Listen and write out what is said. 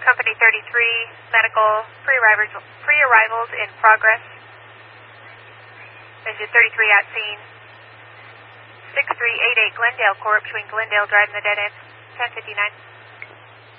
Company 33, medical, pre-arrivals in progress. Engine 33 at scene. 6388 Glendale Corp. Between Glendale Drive and the dead end. 1059.